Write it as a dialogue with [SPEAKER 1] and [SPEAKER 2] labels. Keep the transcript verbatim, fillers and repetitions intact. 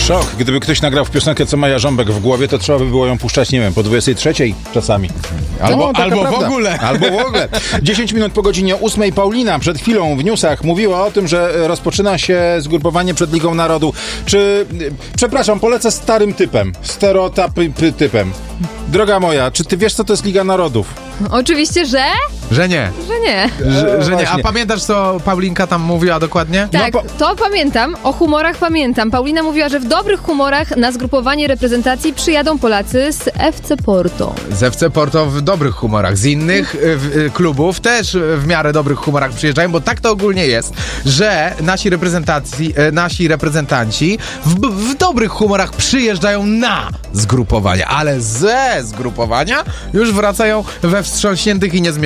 [SPEAKER 1] Szok. Gdyby ktoś nagrał w piosenkę, co ma Jarząbek w głowie, to trzeba by było ją puszczać, nie wiem, po dwudziestej trzeciej czasami.
[SPEAKER 2] Albo,
[SPEAKER 1] no,
[SPEAKER 2] albo w ogóle.
[SPEAKER 1] Albo w ogóle. dziesięć minut po godzinie ósmej. Paulina przed chwilą w newsach mówiła o tym, że rozpoczyna się zgrupowanie przed Ligą Narodu. Czy, przepraszam, polecę starym typem, stereotypem. Droga moja, czy ty wiesz, co to jest Liga Narodów?
[SPEAKER 3] Oczywiście, że?
[SPEAKER 2] Że nie.
[SPEAKER 3] Że nie.
[SPEAKER 2] Że, że nie. A
[SPEAKER 1] Właśnie.
[SPEAKER 2] pamiętasz, co Paulinka tam mówiła dokładnie?
[SPEAKER 3] Tak,
[SPEAKER 1] No, po-
[SPEAKER 3] to pamiętam. O humorach pamiętam. Paulina mówiła, że w dobrych humorach na zgrupowanie reprezentacji przyjadą Polacy z F C Porto.
[SPEAKER 2] Z F C Porto w dobrych humorach. Z innych y, y, klubów też w miarę dobrych humorach przyjeżdżają, bo tak to ogólnie jest, że nasi reprezentacji, y, nasi reprezentanci w, w dobrych humorach przyjeżdżają na zgrupowania, ale ze zgrupowania już wracają we wstrząśniętych i niezmiernych